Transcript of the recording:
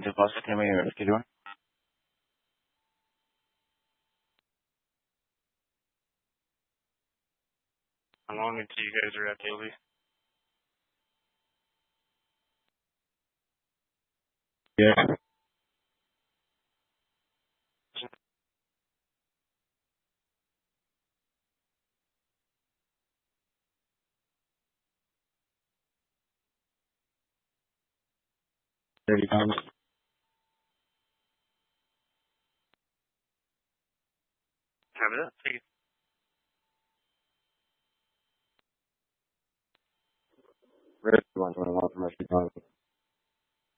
deposit him in your schedule. How long until you guys are at daily? Yeah. £30. Have it? Take it. Rest 121 from Mercy County.